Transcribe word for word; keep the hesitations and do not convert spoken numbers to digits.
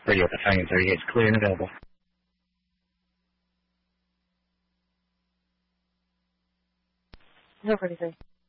Radio Italian thirty-eight is clear and available. No, thirty-three.